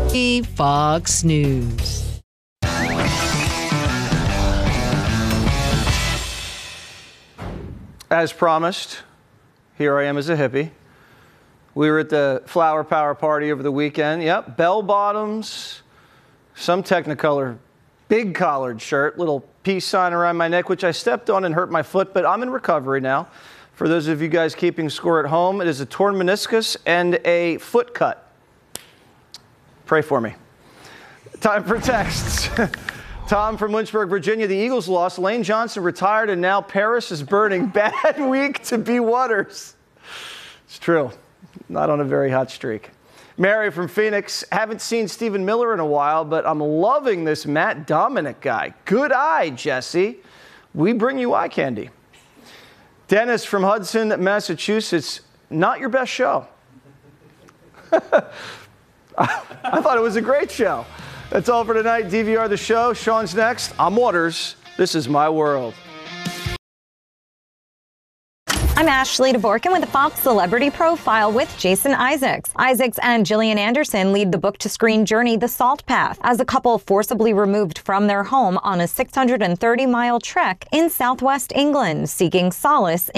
Fox News. As promised, here I am as a hippie. We were at the Flower Power party over the weekend. Yep, bell bottoms, some Technicolor, big collared shirt, little peace sign around my neck, which I stepped on and hurt my foot, but I'm in recovery now. For those of you guys keeping score at home, it is a torn meniscus and a foot cut. Pray for me. Time for texts. Tom from Lynchburg, Virginia. The Eagles lost. Lane Johnson retired, and now Paris is burning. Bad week to be Waters. It's true. Not on a very hot streak. Mary from Phoenix. Haven't seen Stephen Miller in a while, but I'm loving this Matt Dominic guy. Good eye, Jesse. We bring you eye candy. Dennis from Hudson, Massachusetts. Not your best show. I thought it was a great show. That's all for tonight. DVR the show. Sean's next. I'm Waters. This is my world. I'm Ashley DeVorkin with the Fox Celebrity Profile with Jason Isaacs. Isaacs and Gillian Anderson lead the book-to-screen journey The Salt Path as a couple forcibly removed from their home on a 630-mile trek in southwest England, seeking solace